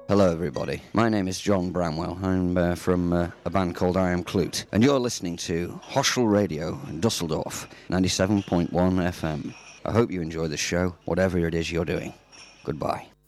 Hello everybody, my name is John Bramwell. I'm from a band called I Am Klute, and you're listening to Hoschel Radio in Dusseldorf, 97.1 FM. I hope you enjoy the show, whatever it is you're doing. Goodbye.